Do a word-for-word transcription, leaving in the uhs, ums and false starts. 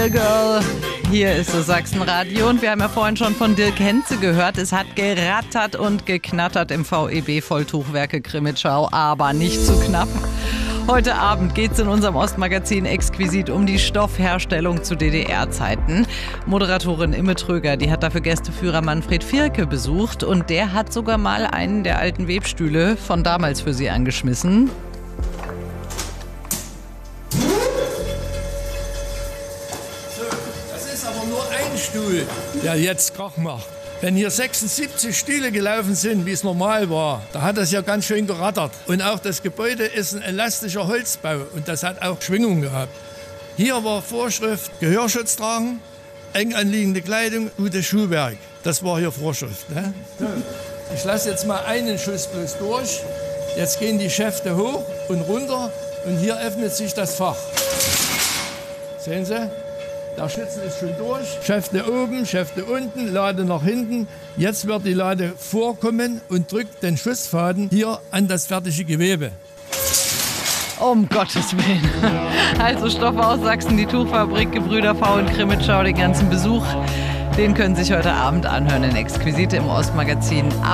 Girl. Hier ist das Sachsenradio und wir haben ja vorhin schon von Dirk Henze gehört. Es hat gerattert und geknattert im V E B Volltuchwerke Krimitschau, aber nicht zu knapp. Heute Abend geht es in unserem Ostmagazin exquisit um die Stoffherstellung zu D D R-Zeiten. Moderatorin Imme Tröger, die hat dafür Gästeführer Manfred Vierke besucht und der hat sogar mal einen der alten Webstühle von damals für sie angeschmissen. Das ist aber nur ein Stuhl, der jetzt Krach macht. Wenn hier sechsundsiebzig Stühle gelaufen sind, wie es normal war, da hat das ja ganz schön gerattert. Und auch das Gebäude ist ein elastischer Holzbau und das hat auch Schwingung gehabt. Hier war Vorschrift, Gehörschutz tragen, eng anliegende Kleidung, gutes Schuhwerk. Das war hier Vorschrift. Ne? So. Ich lasse jetzt mal einen Schuss bloß durch. Jetzt gehen die Schäfte hoch und runter und hier öffnet sich das Fach. Sehen Sie? Der Schützen ist schon durch. Schäfte oben, Schäfte unten, Lade nach hinten. Jetzt wird die Lade vorkommen und drückt den Schussfaden hier an das fertige Gewebe. Um Gottes Willen. Also Stoffe aus Sachsen, die Tuchfabrik, Gebrüder V in Krimitschau, den ganzen Besuch, den können Sie sich heute Abend anhören in Exquisite im Ostmagazin.